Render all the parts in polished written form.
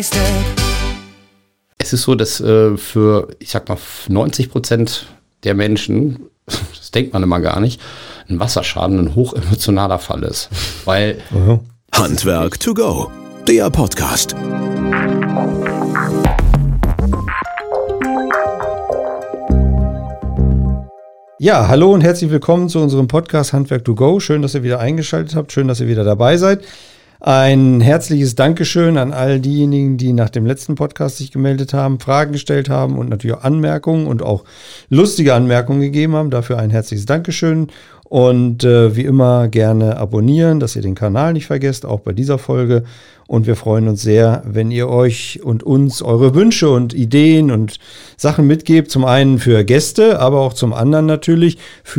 Es ist so, dass für, ich sag mal, 90% der Menschen, das denkt man immer gar nicht, ein Wasserschaden ein hochemotionaler Fall ist. Weil Handwerk to go, der Podcast. Ja, hallo und herzlich willkommen zu unserem Podcast Handwerk to go. Schön, dass ihr wieder eingeschaltet habt. Schön, dass ihr wieder dabei seid. Ein herzliches Dankeschön an all diejenigen, die nach dem letzten Podcast sich gemeldet haben, Fragen gestellt haben und natürlich auch Anmerkungen und auch lustige Anmerkungen gegeben haben. Dafür ein herzliches Dankeschön. Und wie immer gerne abonnieren, dass ihr den Kanal nicht vergesst, auch bei dieser Folge. Und wir freuen uns sehr, wenn ihr euch und uns eure Wünsche und Ideen und Sachen mitgebt. Zum einen für Gäste, aber auch zum anderen natürlich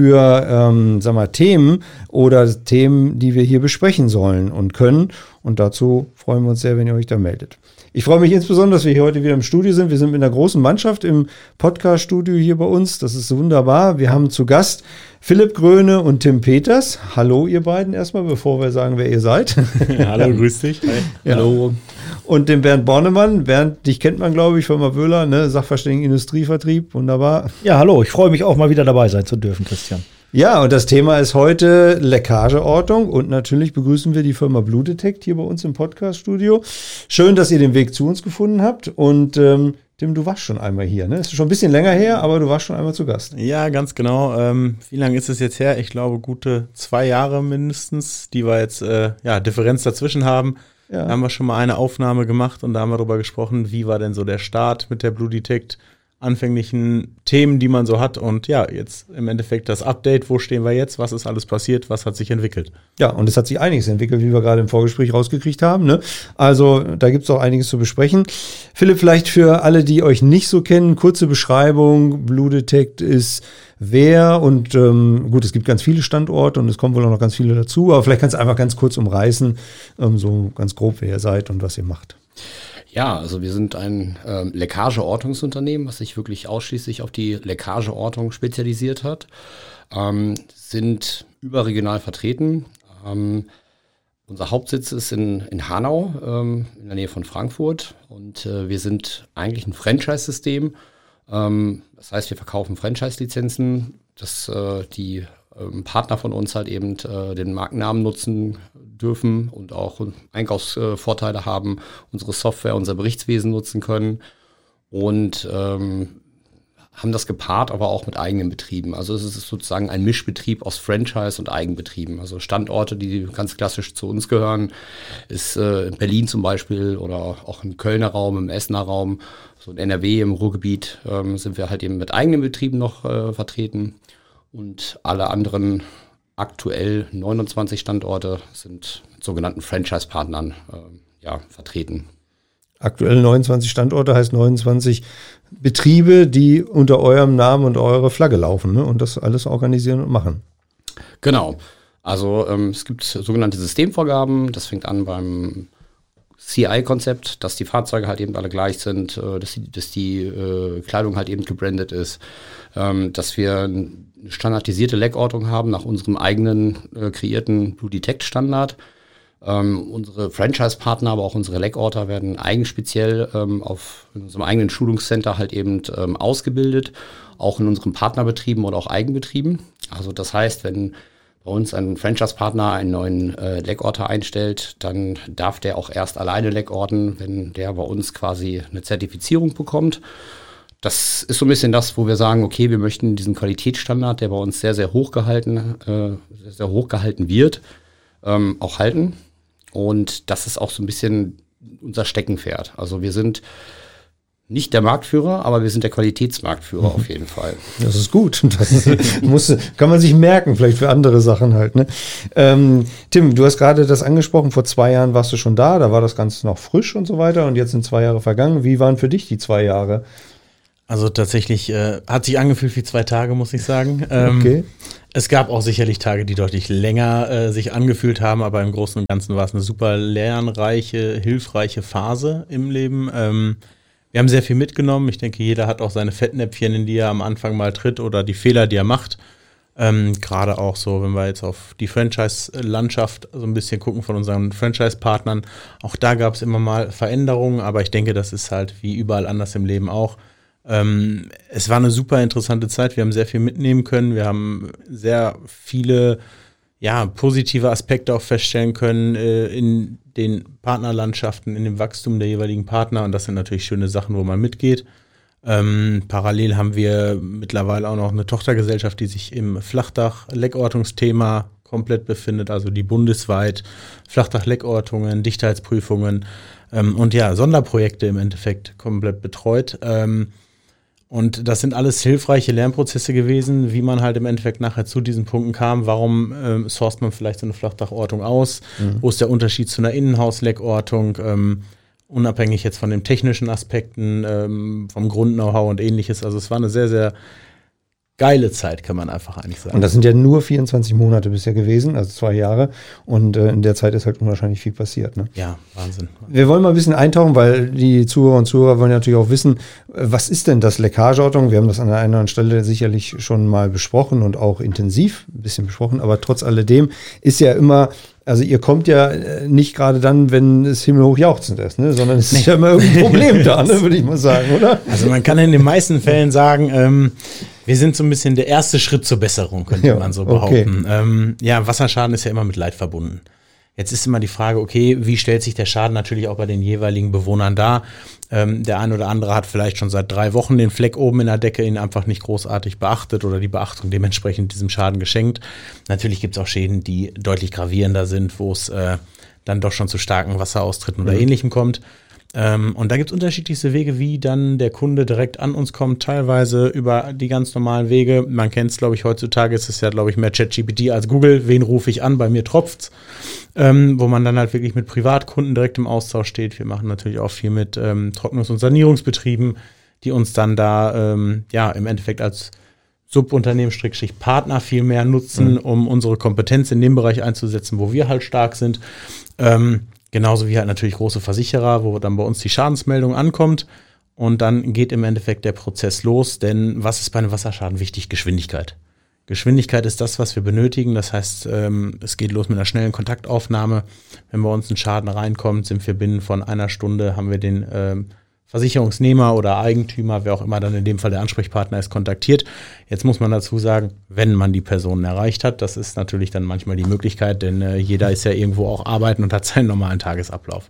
für Themen oder Themen, die wir hier besprechen sollen und können. Und dazu freuen wir uns sehr, wenn ihr euch da meldet. Ich freue mich insbesondere, dass wir hier heute wieder im Studio sind. Wir sind mit einer großen Mannschaft im Podcast-Studio hier bei uns. Das ist wunderbar. Wir haben zu Gast Philipp Gröne und Tim Peters. Hallo ihr beiden erstmal, bevor wir sagen, wer ihr seid. Hallo, grüß dich. Hi. Ja. Hallo. Und den Bernd Bornemann. Bernd, dich kennt man, glaube ich, Firma Wöhler, ne? Sachverständigen Industrievertrieb. Wunderbar. Ja, hallo. Ich freue mich auch mal wieder dabei sein zu dürfen, Christian. Ja, und das Thema ist heute Leckageortung und natürlich begrüßen wir die Firma Blue Detect hier bei uns im Podcast-Studio. Schön, dass ihr den Weg zu uns gefunden habt und Tim, du warst schon einmal hier, ne? Ist schon ein bisschen länger her, aber du warst schon einmal zu Gast. Ja, ganz genau. Wie lange ist es jetzt her? Ich glaube, gute 2 Jahre mindestens, die wir jetzt Differenz dazwischen haben. Ja. Da haben wir schon mal eine Aufnahme gemacht und da haben wir darüber gesprochen, wie war denn so der Start mit der Blue Detect, anfänglichen Themen, die man so hat und ja, jetzt im Endeffekt das Update, wo stehen wir jetzt, was ist alles passiert, was hat sich entwickelt. Ja, und es hat sich einiges entwickelt, wie wir gerade im Vorgespräch rausgekriegt haben, ne? Also da gibt es auch einiges zu besprechen. Philipp, vielleicht für alle, die euch nicht so kennen, kurze Beschreibung, Blue Detect ist wer und gut, es gibt ganz viele Standorte und es kommen wohl auch noch ganz viele dazu, aber vielleicht kannst du einfach ganz kurz umreißen, so ganz grob, wer ihr seid und was ihr macht. Ja, also wir sind ein Leckageortungsunternehmen, was sich wirklich ausschließlich auf die Leckageortung spezialisiert hat, sind überregional vertreten. Unser Hauptsitz ist in Hanau, in der Nähe von Frankfurt und wir sind eigentlich ein Franchise-System. Das heißt, wir verkaufen Franchise-Lizenzen, dass die Partner von uns halt eben den Markennamen nutzen dürfen und auch Einkaufsvorteile haben, unsere Software, unser Berichtswesen nutzen können und haben das gepaart, aber auch mit eigenen Betrieben. Also es ist sozusagen ein Mischbetrieb aus Franchise und Eigenbetrieben. Also Standorte, die ganz klassisch zu uns gehören, ist in Berlin zum Beispiel oder auch im Kölner Raum, im Essener Raum, so in NRW, im Ruhrgebiet sind wir halt eben mit eigenen Betrieben noch vertreten. Und alle anderen aktuell 29 Standorte sind mit sogenannten Franchise-Partnern vertreten. Aktuell 29 Standorte heißt 29 Betriebe, die unter eurem Namen und eurer Flagge laufen, ne? Und das alles organisieren und machen. Genau. Also es gibt sogenannte Systemvorgaben. Das fängt an beim CI-Konzept, dass die Fahrzeuge halt eben alle gleich sind, dass die Kleidung halt eben gebrandet ist, dass wir eine standardisierte Leckortung haben nach unserem eigenen kreierten Blue Detect Standard. Unsere Franchise-Partner, aber auch unsere Leckorter werden eigenspeziell in unserem eigenen Schulungscenter halt eben ausgebildet, auch in unseren Partnerbetrieben oder auch Eigenbetrieben. Also das heißt, wenn bei uns ein Franchise-Partner einen neuen Leckorter einstellt, dann darf der auch erst alleine leckorten, wenn der bei uns quasi eine Zertifizierung bekommt. Das ist so ein bisschen das, wo wir sagen, okay, wir möchten diesen Qualitätsstandard, der bei uns sehr, sehr hoch gehalten wird, auch halten. Und das ist auch so ein bisschen unser Steckenpferd. Also wir sind nicht der Marktführer, aber wir sind der Qualitätsmarktführer auf jeden Fall. Das ist gut. Das kann man sich merken, vielleicht für andere Sachen halt. Ne? Tim, du hast gerade das angesprochen, vor 2 Jahren warst du schon da war das Ganze noch frisch und so weiter und jetzt sind 2 Jahre vergangen. Wie waren für dich die 2 Jahre? Also tatsächlich hat sich angefühlt wie 2 Tage, muss ich sagen. Okay. Es gab auch sicherlich Tage, die deutlich länger sich angefühlt haben, aber im Großen und Ganzen war es eine super lernreiche, hilfreiche Phase im Leben. Wir haben sehr viel mitgenommen. Ich denke, jeder hat auch seine Fettnäpfchen, in die er am Anfang mal tritt oder die Fehler, die er macht. Gerade auch so, wenn wir jetzt auf die Franchise-Landschaft so ein bisschen gucken von unseren Franchise-Partnern, auch da gab es immer mal Veränderungen, aber ich denke, das ist halt wie überall anders im Leben auch. Es war eine super interessante Zeit, wir haben sehr viel mitnehmen können, wir haben sehr viele positive Aspekte auch feststellen können in den Partnerlandschaften, in dem Wachstum der jeweiligen Partner, und das sind natürlich schöne Sachen, wo man mitgeht. Parallel haben wir mittlerweile auch noch eine Tochtergesellschaft, die sich im Flachdach-Leckortungsthema komplett befindet, also die bundesweit Flachdach-Leckortungen, Dichtheitsprüfungen und Sonderprojekte im Endeffekt komplett betreut. Und das sind alles hilfreiche Lernprozesse gewesen, wie man halt im Endeffekt nachher zu diesen Punkten kam. Warum sourced man vielleicht so eine Flachdachortung aus? Wo ist der Unterschied zu einer Innenhausleckortung? Unabhängig jetzt von den technischen Aspekten, vom Grund-Know-how und ähnliches. Also es war eine sehr, sehr geile Zeit, kann man einfach eigentlich sagen. Und das sind ja nur 24 Monate bisher gewesen, also 2 Jahre. Und in der Zeit ist halt unwahrscheinlich viel passiert. Ne? Ja, Wahnsinn. Wir wollen mal ein bisschen eintauchen, weil die Zuhörer und Zuhörer wollen natürlich auch wissen, was ist denn das Leckageortung? Wir haben das an der einen oder anderen Stelle sicherlich schon mal besprochen und auch intensiv ein bisschen besprochen. Aber trotz alledem ist ja immer, also ihr kommt ja nicht gerade dann, wenn es himmelhoch jauchzend ist, ne? Sondern es ist ja immer irgendein Problem da, ne? Würde ich mal sagen, oder? Also man kann in den meisten Fällen sagen, wir sind so ein bisschen der erste Schritt zur Besserung, könnte man so behaupten. Okay. Wasserschaden ist ja immer mit Leid verbunden. Jetzt ist immer die Frage, okay, wie stellt sich der Schaden natürlich auch bei den jeweiligen Bewohnern dar? Der ein oder andere hat vielleicht schon seit 3 Wochen den Fleck oben in der Decke, ihn einfach nicht großartig beachtet oder die Beachtung dementsprechend diesem Schaden geschenkt. Natürlich gibt es auch Schäden, die deutlich gravierender sind, wo es dann doch schon zu starken Wasseraustritten oder Ähnlichem kommt. Und da gibt es unterschiedlichste Wege, wie dann der Kunde direkt an uns kommt, teilweise über die ganz normalen Wege. Man kennt es, glaube ich, heutzutage ist es ja, glaube ich, mehr ChatGPT als Google. Wen rufe ich an? Bei mir tropft's. Wo man dann halt wirklich mit Privatkunden direkt im Austausch steht. Wir machen natürlich auch viel mit Trocknungs- und Sanierungsbetrieben, die uns dann da im Endeffekt als Subunternehmen-Partner viel mehr nutzen, um unsere Kompetenz in dem Bereich einzusetzen, wo wir halt stark sind. Genauso wie halt natürlich große Versicherer, wo dann bei uns die Schadensmeldung ankommt und dann geht im Endeffekt der Prozess los, denn was ist bei einem Wasserschaden wichtig? Geschwindigkeit. Geschwindigkeit ist das, was wir benötigen, das heißt, es geht los mit einer schnellen Kontaktaufnahme. Wenn bei uns ein Schaden reinkommt, sind wir binnen von 1 Stunde, haben wir den Versicherungsnehmer oder Eigentümer, wer auch immer dann in dem Fall der Ansprechpartner ist, kontaktiert. Jetzt muss man dazu sagen, wenn man die Personen erreicht hat, das ist natürlich dann manchmal die Möglichkeit, denn jeder ist ja irgendwo auch arbeiten und hat seinen normalen Tagesablauf.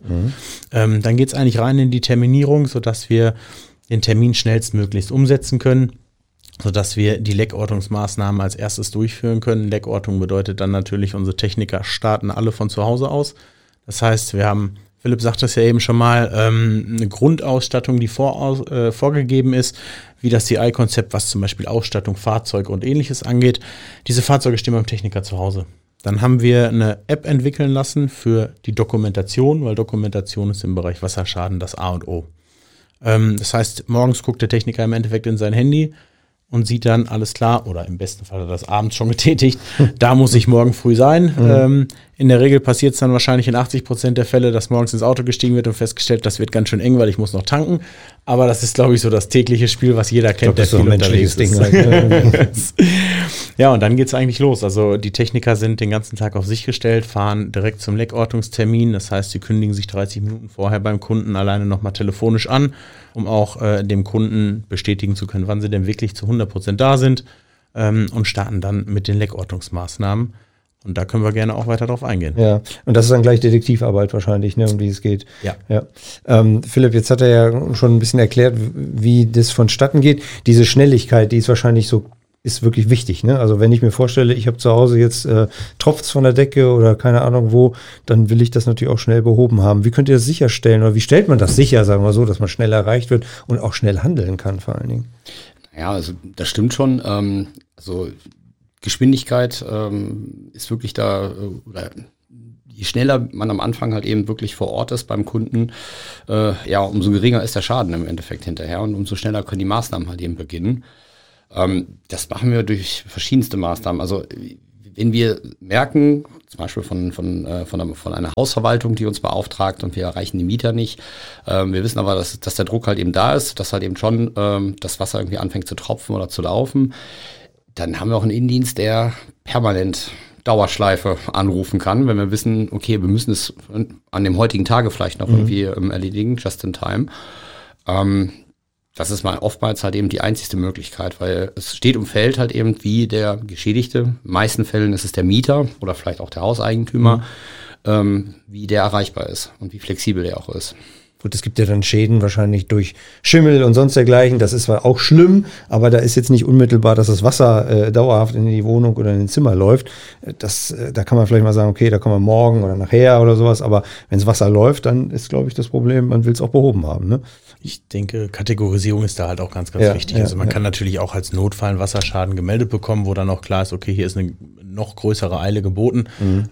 Dann geht es eigentlich rein in die Terminierung, sodass wir den Termin schnellstmöglichst umsetzen können, sodass wir die Leckortungsmaßnahmen als erstes durchführen können. Leckortung bedeutet dann natürlich, unsere Techniker starten alle von zu Hause aus. Das heißt, wir haben, Philipp sagt das ja eben schon mal, eine Grundausstattung, die vorgegeben ist, wie das CI-Konzept, was zum Beispiel Ausstattung, Fahrzeuge und Ähnliches angeht. Diese Fahrzeuge stehen beim Techniker zu Hause. Dann haben wir eine App entwickeln lassen für die Dokumentation, weil Dokumentation ist im Bereich Wasserschaden das A und O. Das heißt, morgens guckt der Techniker im Endeffekt in sein Handy und sieht dann, alles klar, oder im besten Fall hat er das abends schon getätigt, da muss ich morgen früh sein. In der Regel passiert es dann wahrscheinlich in 80% der Fälle, dass morgens ins Auto gestiegen wird und festgestellt, das wird ganz schön eng, weil ich muss noch tanken. Aber das ist, glaube ich, so das tägliche Spiel, was jeder kennt, der viel unterwegs ist. Halt. Ja, und dann geht's eigentlich los. Also die Techniker sind den ganzen Tag auf sich gestellt, fahren direkt zum Leckortungstermin. Das heißt, sie kündigen sich 30 Minuten vorher beim Kunden alleine nochmal telefonisch an, um auch dem Kunden bestätigen zu können, wann sie denn wirklich zu 100% da sind, und starten dann mit den Leckortungsmaßnahmen. Und da können wir gerne auch weiter drauf eingehen. Ja, und das ist dann gleich Detektivarbeit wahrscheinlich, ne, um die es geht. Ja. Philipp, jetzt hat er ja schon ein bisschen erklärt, wie das vonstatten geht. Diese Schnelligkeit, die ist wahrscheinlich so, ist wirklich wichtig, ne? Also wenn ich mir vorstelle, ich habe zu Hause jetzt tropft's von der Decke oder keine Ahnung wo, dann will ich das natürlich auch schnell behoben haben. Wie könnt ihr das sicherstellen oder wie stellt man das sicher, sagen wir so, dass man schnell erreicht wird und auch schnell handeln kann vor allen Dingen? Ja, also das stimmt schon. Also Geschwindigkeit ist wirklich da, oder je schneller man am Anfang halt eben wirklich vor Ort ist beim Kunden, umso geringer ist der Schaden im Endeffekt hinterher und umso schneller können die Maßnahmen halt eben beginnen. Das machen wir durch verschiedenste Maßnahmen. Also wenn wir merken, zum Beispiel von einer Hausverwaltung, die uns beauftragt und wir erreichen die Mieter nicht, wir wissen aber, dass der Druck halt eben da ist, dass halt eben schon das Wasser irgendwie anfängt zu tropfen oder zu laufen, dann haben wir auch einen Innendienst, der permanent Dauerschleife anrufen kann, wenn wir wissen, okay, wir müssen es an dem heutigen Tage vielleicht noch irgendwie erledigen, just in time. Das ist mal oftmals halt eben die einzigste Möglichkeit, weil es steht und fällt halt eben wie der Geschädigte. In den meisten Fällen ist es der Mieter oder vielleicht auch der Hauseigentümer, wie der erreichbar ist und wie flexibel der auch ist. Gut, es gibt ja dann Schäden wahrscheinlich durch Schimmel und sonst dergleichen. Das ist zwar auch schlimm, aber da ist jetzt nicht unmittelbar, dass das Wasser dauerhaft in die Wohnung oder in den Zimmer läuft. Da kann man vielleicht mal sagen, okay, da kommen wir morgen oder nachher oder sowas. Aber wenn das Wasser läuft, dann ist, glaube ich, das Problem, man will es auch behoben haben. Ne? Ich denke, Kategorisierung ist da halt auch ganz wichtig. Also man kann natürlich auch als Notfall einen Wasserschaden gemeldet bekommen, wo dann auch klar ist, okay, hier ist eine noch größere Eile geboten.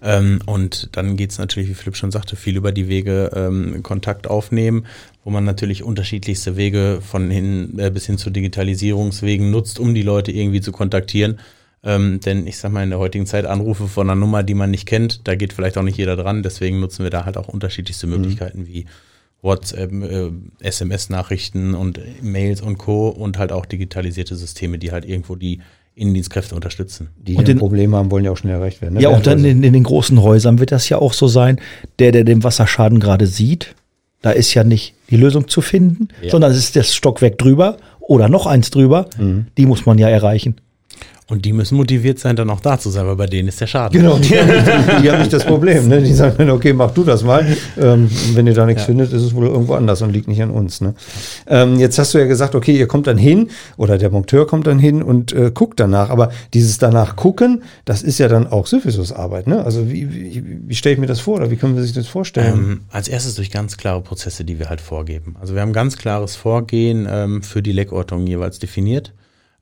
Und dann geht es natürlich, wie Philipp schon sagte, viel über die Wege Kontakt aufnehmen, wo man natürlich unterschiedlichste Wege bis hin zu Digitalisierungswegen nutzt, um die Leute irgendwie zu kontaktieren. Denn ich sag mal, in der heutigen Zeit Anrufe von einer Nummer, die man nicht kennt, da geht vielleicht auch nicht jeder dran. Deswegen nutzen wir da halt auch unterschiedlichste Möglichkeiten wie WhatsApp, SMS-Nachrichten und Mails und Co. und halt auch digitalisierte Systeme, die halt irgendwo die Innendienstkräfte unterstützen. Die ein Problem haben, wollen ja auch schnell erreicht werden. Ne? Ja, und dann in den großen Häusern wird das ja auch so sein, der den Wasserschaden gerade sieht, da ist ja nicht die Lösung zu finden, sondern es ist das Stockwerk drüber oder noch eins drüber, die muss man ja erreichen. Und die müssen motiviert sein, dann auch da zu sein, weil bei denen ist der Schaden. Genau, die haben nicht das Problem. Ne? Die sagen dann, okay, mach du das mal. Wenn ihr da nichts findet, ist es wohl irgendwo anders und liegt nicht an uns. Ne? Jetzt hast du ja gesagt, okay, ihr kommt dann hin oder der Monteur kommt dann hin und guckt danach. Aber dieses danach gucken, das ist ja dann auch Syphisus-Arbeit. Ne? Also wie stelle ich mir das vor oder wie können wir sich das vorstellen? Als erstes durch ganz klare Prozesse, die wir halt vorgeben. Also wir haben ganz klares Vorgehen für die Leckortung jeweils definiert.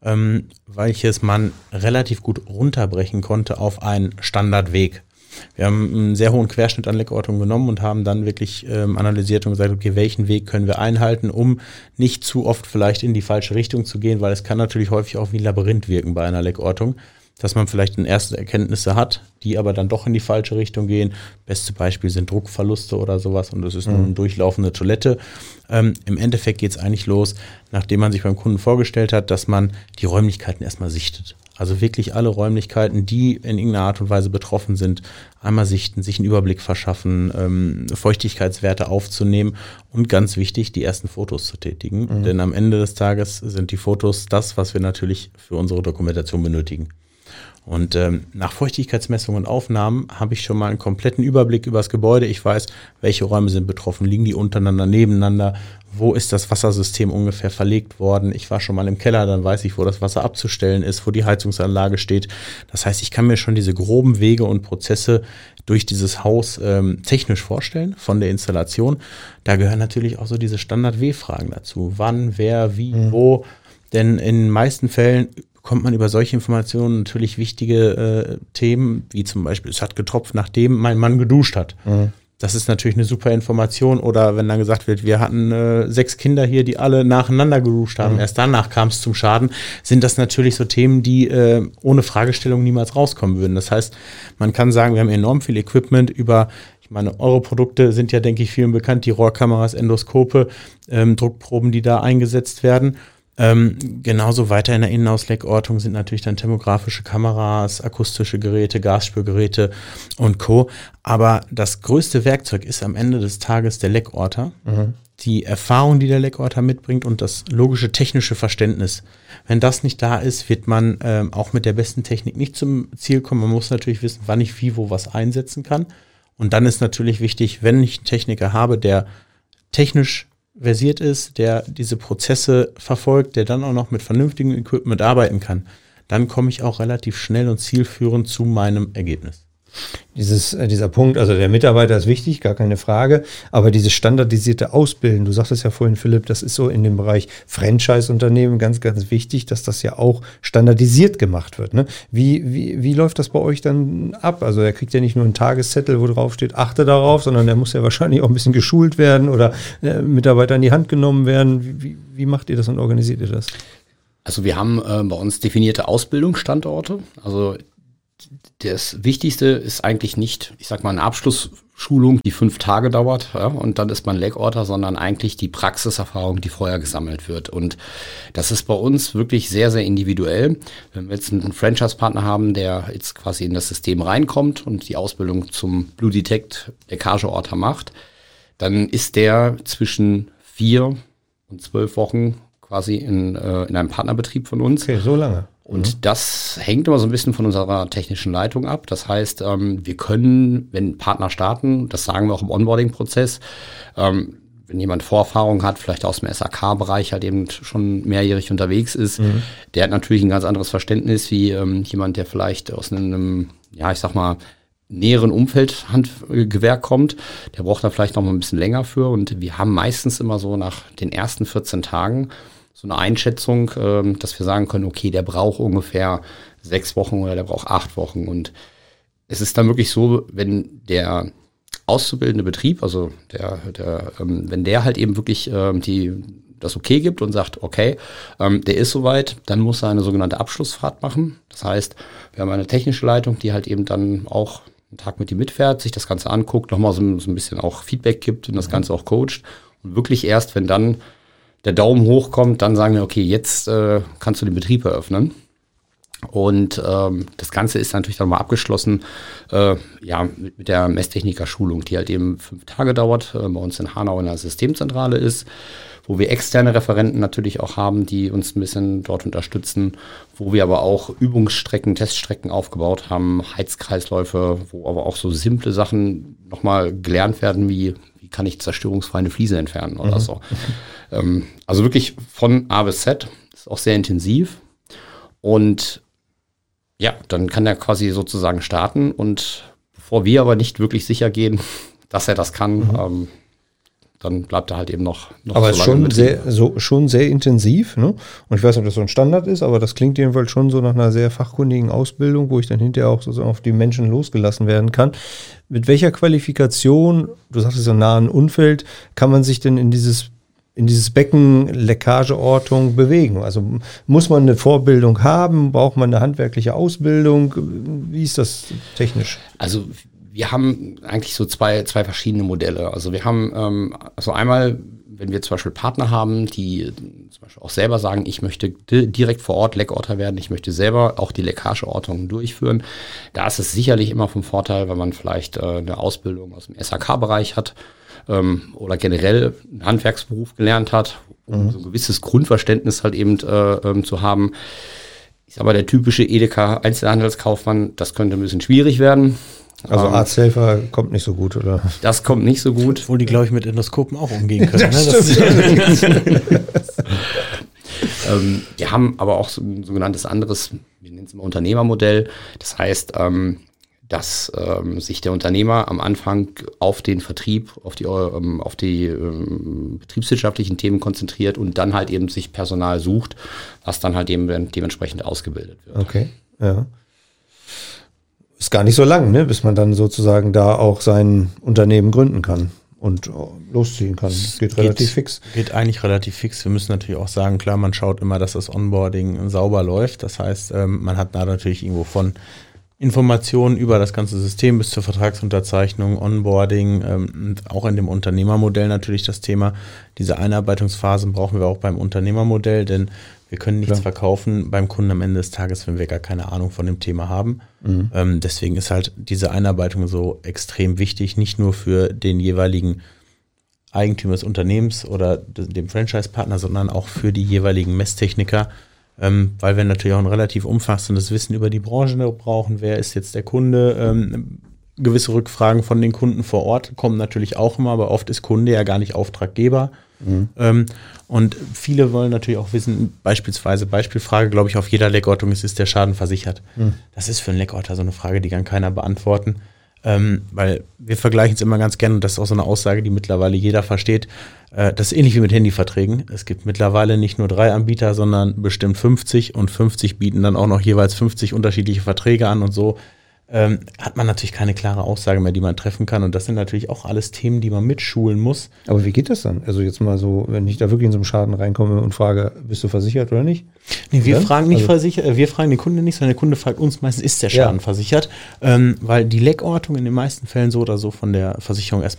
Welches man relativ gut runterbrechen konnte auf einen Standardweg. Wir haben einen sehr hohen Querschnitt an Leckortungen genommen und haben dann wirklich analysiert und gesagt, okay, welchen Weg können wir einhalten, um nicht zu oft vielleicht in die falsche Richtung zu gehen, weil es kann natürlich häufig auch wie ein Labyrinth wirken bei einer Leckortung, dass man vielleicht erste Erkenntnisse hat, die aber dann doch in die falsche Richtung gehen. Beste Beispiel sind Druckverluste oder sowas und das ist nur eine durchlaufende Toilette. Im Endeffekt geht es eigentlich los, nachdem man sich beim Kunden vorgestellt hat, dass man die Räumlichkeiten erstmal sichtet. Also wirklich alle Räumlichkeiten, die in irgendeiner Art und Weise betroffen sind, einmal sichten, sich einen Überblick verschaffen, Feuchtigkeitswerte aufzunehmen und ganz wichtig, die ersten Fotos zu tätigen. Denn am Ende des Tages sind die Fotos das, was wir natürlich für unsere Dokumentation benötigen. Und nach Feuchtigkeitsmessungen und Aufnahmen habe ich schon mal einen kompletten Überblick über das Gebäude. Ich weiß, welche Räume sind betroffen, liegen die untereinander, nebeneinander, wo ist das Wassersystem ungefähr verlegt worden. Ich war schon mal im Keller, dann weiß ich, wo das Wasser abzustellen ist, wo die Heizungsanlage steht. Das heißt, ich kann mir schon diese groben Wege und Prozesse durch dieses Haus technisch vorstellen von der Installation. Da gehören natürlich auch so diese Standard-W-Fragen dazu. Wann, wer, wie, wo. Denn in den meisten Fällen bekommt man über solche Informationen natürlich wichtige Themen, wie zum Beispiel, es hat getropft, nachdem mein Mann geduscht hat. Das ist natürlich eine super Information. Oder wenn dann gesagt wird, wir hatten 6 Kinder hier, die alle nacheinander geduscht haben, erst danach kam es zum Schaden, sind das natürlich so Themen, die ohne Fragestellung niemals rauskommen würden. Das heißt, man kann sagen, wir haben enorm viel Equipment ich meine, eure Produkte sind ja, denke ich, vielen bekannt, die Rohrkameras, Endoskope, Druckproben, die da eingesetzt werden. Genauso weiter in der Innenausleckortung sind natürlich dann thermografische Kameras, akustische Geräte, Gasspürgeräte und Co. Aber das größte Werkzeug ist am Ende des Tages der Leckorter. Die Erfahrung, die der Leckorter mitbringt und das logische technische Verständnis. Wenn das nicht da ist, wird man auch mit der besten Technik nicht zum Ziel kommen. Man muss natürlich wissen, wann ich wie wo was einsetzen kann. Und dann ist natürlich wichtig, wenn ich einen Techniker habe, der technisch versiert ist, der diese Prozesse verfolgt, der dann auch noch mit vernünftigem Equipment arbeiten kann, dann komme ich auch relativ schnell und zielführend zu meinem Ergebnis. Dieser Punkt, also der Mitarbeiter ist wichtig, gar keine Frage, aber dieses standardisierte Ausbilden, du sagtest ja vorhin, Philipp, das ist so in dem Bereich Franchise-Unternehmen ganz, ganz wichtig, dass das ja auch standardisiert gemacht wird. Ne? Wie läuft das bei euch dann ab? Also er kriegt ja nicht nur einen Tageszettel, wo drauf steht, achte darauf, sondern der muss ja wahrscheinlich auch ein bisschen geschult werden oder Mitarbeiter in die Hand genommen werden. Wie macht ihr das und organisiert ihr das? Also wir haben bei uns definierte Ausbildungsstandorte, also das Wichtigste ist eigentlich nicht, ich sag mal, eine Abschlussschulung, die 5 Tage dauert, ja, und dann ist man Leg-Orter, sondern eigentlich die Praxiserfahrung, die vorher gesammelt wird. Und das ist bei uns wirklich sehr, sehr individuell. Wenn wir jetzt einen Franchise-Partner haben, der jetzt quasi in das System reinkommt und die Ausbildung zum Blue Detect Leckageorter macht, dann ist der zwischen 4 und 12 Wochen quasi in einem Partnerbetrieb von uns. Okay, so lange. Und das hängt immer so ein bisschen von unserer technischen Leitung ab. Das heißt, wir können, wenn Partner starten, das sagen wir auch im Onboarding-Prozess, wenn jemand Vorerfahrung hat, vielleicht aus dem SAK-Bereich halt eben schon mehrjährig unterwegs ist, der hat natürlich ein ganz anderes Verständnis wie jemand, der vielleicht aus einem, ja, ich sag mal, näheren Umfeld Handgewerk kommt. Der braucht da vielleicht noch mal ein bisschen länger für. Und wir haben meistens immer so nach den ersten 14 Tagen so eine Einschätzung, dass wir sagen können, okay, der braucht ungefähr 6 Wochen oder der braucht 8 Wochen. Und es ist dann wirklich so, wenn der auszubildende Betrieb, also wenn der halt eben wirklich das okay gibt und sagt, okay, der ist soweit, dann muss er eine sogenannte Abschlussfahrt machen. Das heißt, wir haben eine technische Leitung, die halt eben dann auch einen Tag mit ihm mitfährt, sich das Ganze anguckt, nochmal so ein bisschen auch Feedback gibt und das Ganze auch coacht. Und wirklich erst, wenn dann der Daumen hoch kommt, dann sagen wir, okay, jetzt kannst du den Betrieb eröffnen. Und das Ganze ist natürlich dann mal abgeschlossen mit der Messtechniker-Schulung, die halt eben 5 Tage dauert, bei uns in Hanau in der Systemzentrale ist, wo wir externe Referenten natürlich auch haben, die uns ein bisschen dort unterstützen, wo wir aber auch Übungsstrecken, Teststrecken aufgebaut haben, Heizkreisläufe, wo aber auch so simple Sachen nochmal gelernt werden, wie kann ich zerstörungsfrei eine Fliese entfernen oder so. Also wirklich von A bis Z, ist auch sehr intensiv. Und ja, dann kann er quasi sozusagen starten. Und bevor wir aber nicht wirklich sicher gehen, dass er das kann, dann bleibt er halt eben noch aber so es lange ist schon sehr intensiv, ne? Und ich weiß nicht, ob das so ein Standard ist, aber das klingt jedenfalls schon so nach einer sehr fachkundigen Ausbildung, wo ich dann hinterher auch sozusagen auf die Menschen losgelassen werden kann. Mit welcher Qualifikation, du sagtest so nah an Umfeld, kann man sich denn in dieses Becken Leckageortung bewegen? Also muss man eine Vorbildung haben? Braucht man eine handwerkliche Ausbildung? Wie ist das technisch? Also wir haben eigentlich so zwei verschiedene Modelle. Also wir haben also einmal, wenn wir zum Beispiel Partner haben, die zum Beispiel auch selber sagen, ich möchte direkt vor Ort Leckorter werden, ich möchte selber auch die Leckageortung durchführen. Da ist es sicherlich immer vom Vorteil, wenn man vielleicht eine Ausbildung aus dem SAK-Bereich hat oder generell einen Handwerksberuf gelernt hat, um so ein gewisses Grundverständnis halt eben zu haben. Ich sag mal, der typische Edeka-Einzelhandelskaufmann, das könnte ein bisschen schwierig werden. Also Arzthelfer kommt nicht so gut, oder? Das kommt nicht so gut. Obwohl die, glaube ich, mit Endoskopen auch umgehen können. Wir haben aber auch so ein sogenanntes anderes, wir nennen es immer Unternehmermodell. Das heißt, dass sich der Unternehmer am Anfang auf den Vertrieb, auf die betriebswirtschaftlichen Themen konzentriert und dann halt eben sich Personal sucht, was dann halt eben dementsprechend ausgebildet wird. Okay, ja. Ist gar nicht so lang, ne, bis man dann sozusagen da auch sein Unternehmen gründen kann und losziehen kann. Geht relativ fix. Geht eigentlich relativ fix. Wir müssen natürlich auch sagen, klar, man schaut immer, dass das Onboarding sauber läuft. Das heißt, man hat da natürlich irgendwo von Informationen über das ganze System bis zur Vertragsunterzeichnung, Onboarding, und auch in dem Unternehmermodell natürlich das Thema. Diese Einarbeitungsphasen brauchen wir auch beim Unternehmermodell, denn wir können nichts verkaufen beim Kunden am Ende des Tages, wenn wir gar keine Ahnung von dem Thema haben. Deswegen ist halt diese Einarbeitung so extrem wichtig, nicht nur für den jeweiligen Eigentümer des Unternehmens oder dem Franchise-Partner, sondern auch für die jeweiligen Messtechniker, weil wir natürlich auch ein relativ umfassendes Wissen über die Branche brauchen. Wer ist jetzt der Kunde? Gewisse Rückfragen von den Kunden vor Ort kommen natürlich auch immer, aber oft ist Kunde ja gar nicht Auftraggeber. Und viele wollen natürlich auch wissen, Beispielfrage, glaube ich, auf jeder Leckortung ist der Schaden versichert. Das ist für einen Leckorter so eine Frage, die kann keiner beantworten. Weil wir vergleichen es immer ganz gerne, und das ist auch so eine Aussage, die mittlerweile jeder versteht. Das ist ähnlich wie mit Handyverträgen. Es gibt mittlerweile nicht nur 3 Anbieter, sondern bestimmt 50 und 50 bieten dann auch noch jeweils 50 unterschiedliche Verträge an und so hat man natürlich keine klare Aussage mehr, die man treffen kann. Und das sind natürlich auch alles Themen, die man mitschulen muss. Aber wie geht das dann? Also jetzt mal so, wenn ich da wirklich in so einen Schaden reinkomme und frage, bist du versichert oder nicht? Nee, wir fragen nicht versichert, wir fragen den Kunden nicht, sondern der Kunde fragt uns meistens, ist der Schaden versichert? Weil die Leckortung in den meisten Fällen so oder so von der Versicherung erstmal